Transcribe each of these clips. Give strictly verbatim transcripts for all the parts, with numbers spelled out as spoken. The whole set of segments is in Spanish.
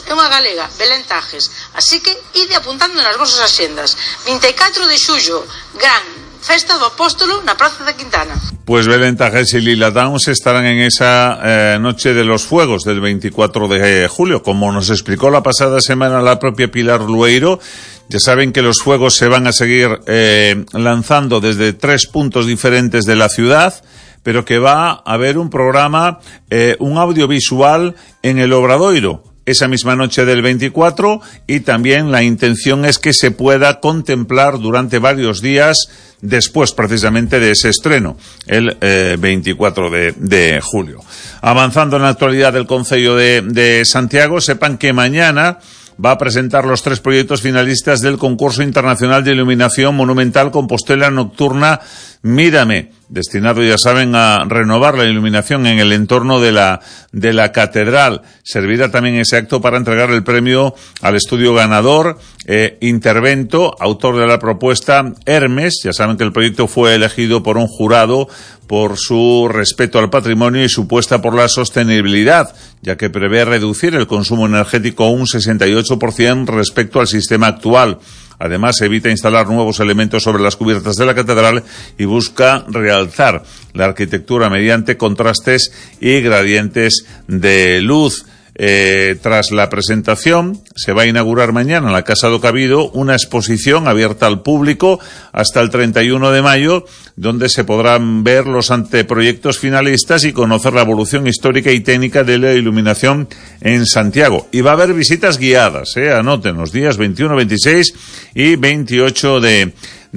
é unha galega, Belén Tajes. Así que ide apuntando nas vosas axendas. vinte e catro de xullo, gran festa do Apóstolo na Praza da Quintana. Pues Belén Tajes y Lila Downs estarán en esa eh, noche de los fuegos del veinticuatro de julio. Como nos explicó la pasada semana la propia Pilar Lueiro, ya saben que los fuegos se van a seguir eh, lanzando desde tres puntos diferentes de la ciudad, pero que va a haber un programa, eh, un audiovisual en el Obradoiro esa misma noche del veinticuatro, y también la intención es que se pueda contemplar durante varios días después precisamente de ese estreno, el eh, veinticuatro de julio. Avanzando en la actualidad del Concello de, de Santiago, sepan que mañana va a presentar los tres proyectos finalistas del concurso internacional de iluminación monumental Compostela Nocturna Mírame, destinado, ya saben, a renovar la iluminación en el entorno de la de la catedral. Servirá también ese acto para entregar el premio al estudio ganador, eh, Intervento, autor de la propuesta Hermes. Ya saben que el proyecto fue elegido por un jurado por su respeto al patrimonio y su apuesta por la sostenibilidad, ya que prevé reducir el consumo energético un sesenta y ocho por ciento respecto al sistema actual. Además, evita instalar nuevos elementos sobre las cubiertas de la catedral y busca realzar la arquitectura mediante contrastes y gradientes de luz. Eh, tras la presentación, se va a inaugurar mañana en la Casa do Cabido una exposición abierta al público hasta el treinta y uno de mayo, donde se podrán ver los anteproyectos finalistas y conocer la evolución histórica y técnica de la iluminación en Santiago. Y va a haber visitas guiadas, eh, anoten, los días veintiuno, veintiséis y veintiocho de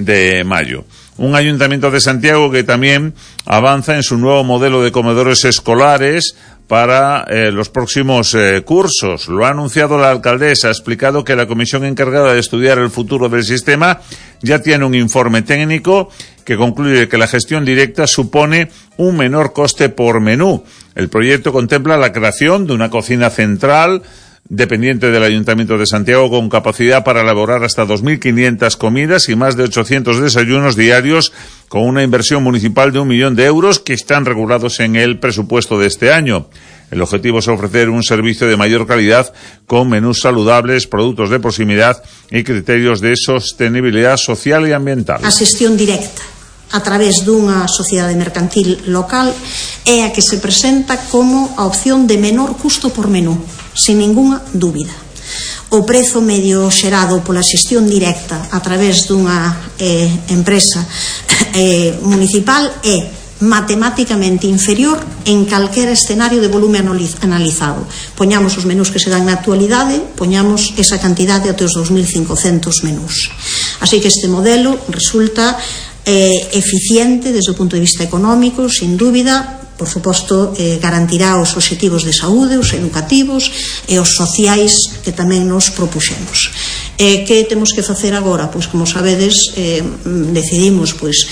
mayo. Un ayuntamiento de Santiago que también avanza en su nuevo modelo de comedores escolares para eh, los próximos eh, cursos. Lo ha anunciado la alcaldesa. Ha explicado que la comisión encargada de estudiar el futuro del sistema ya tiene un informe técnico que concluye que la gestión directa supone un menor coste por menú. El proyecto contempla la creación de una cocina central dependiente del Ayuntamiento de Santiago, con capacidad para elaborar hasta dos mil quinientas comidas y más de ochocientos desayunos diarios, con una inversión municipal de un millón de euros que están regulados en el presupuesto de este año. El objetivo es ofrecer un servicio de mayor calidad con menús saludables, productos de proximidad y criterios de sostenibilidad social y ambiental. A xestión directa a través dunha sociedade mercantil local é a que se presenta como a opción de menor custo por menú, sin ningunha dúbida. O prezo medio xerado pola xestión directa a través dunha eh, empresa eh, municipal é matemáticamente inferior en calquera escenario de volume analizado. Poñamos os menús que se dan na actualidade, poñamos esa cantidade até os dos mil cincocentos menús. Así que este modelo resulta eh, eficiente desde o punto de vista económico, sin dúbida. Por suposto, eh, garantirá os obxectivos de saúde, os educativos e os sociais que tamén nos propuxemos. Eh, que temos que facer agora? Pois, como sabedes, eh, decidimos pois,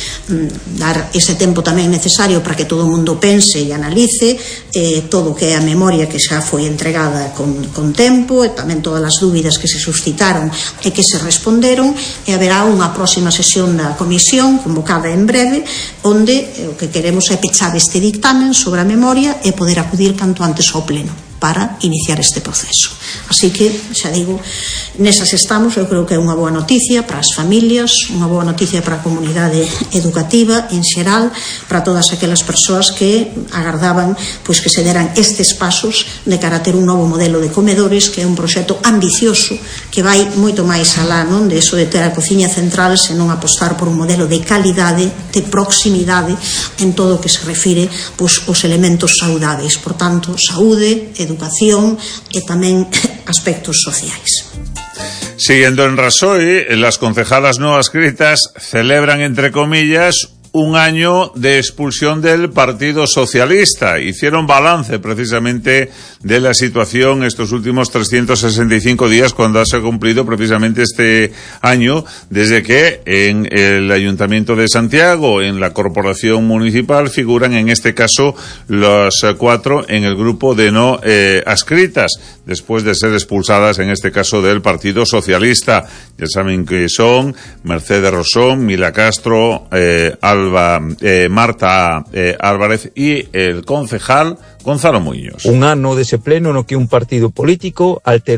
dar ese tempo tamén necesario para que todo o mundo pense e analice eh, todo o que é a memoria que xa foi entregada con, con tempo, e tamén todas as dúbidas que se suscitaron e que se responderon, e haberá unha próxima sesión da comisión convocada en breve, onde eh, o que queremos é pechar este dictamen sobre a memoria e poder acudir canto antes ao pleno para iniciar este proceso. Así que, xa digo, nesas estamos. Eu creo que é unha boa noticia para as familias, unha boa noticia para a comunidade educativa en xeral, para todas aquelas persoas que agardaban pois que se deran estes pasos de cara a ter un novo modelo de comedores, que é un proxecto ambicioso que vai moito máis alá, non, de eso de ter a cociña central, senón apostar por un modelo de calidade, de proximidade en todo o que se refire pois os elementos saudáveis. Por tanto, saúde, educación e tamén aspectos sociais. Siguiendo en Rasoy, las concejalas no adscritas celebran, entre comillas, un año de expulsión del Partido Socialista. Hicieron balance precisamente de la situación estos últimos trescientos sesenta y cinco días, cuando se ha cumplido precisamente este año desde que en el Ayuntamiento de Santiago, en la Corporación Municipal, figuran en este caso los cuatro en el grupo de no eh, adscritas, después de ser expulsadas en este caso del Partido Socialista. Ya saben que son Mercedes Rosón, Mila Castro, eh, Alba, eh, Marta eh, Álvarez y el concejal Gonzalo Muñoz. Un ano dese pleno no que un partido político alterou